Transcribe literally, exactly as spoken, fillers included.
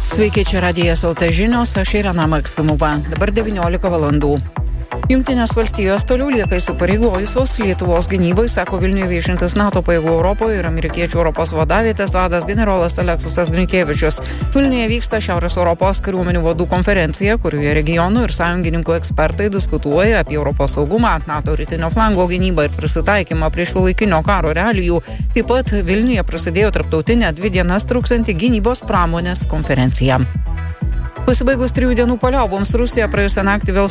Sveiki, čia Radijas L T žinios, aš Irena Maksimova. Dabar devyniolika valandų. Jungtinės valstijos toliau lieka įsipareigojusios Lietuvos gynybai, sako Vilniuje viešintis NATO pajėgų Europoje ir amerikiečių Europos vadavietės vadas generolas Aleksisas Grinkevičius. Vilniuje vyksta Šiaurės Europos kariuomenių vadų konferencija, kurioje regionų ir sąjungininkų ekspertai diskutuoja apie Europos saugumą, NATO rytinio flango gynybą ir prisitaikymą prie šiuolaikinio karo realijų. Taip pat Vilniuje prasidėjo tarptautinė dvi dienas truksianti gynybos pramonės konferencija. Pasibaigus trijų dienų paliauboms Rusija praėjusią naktį vėl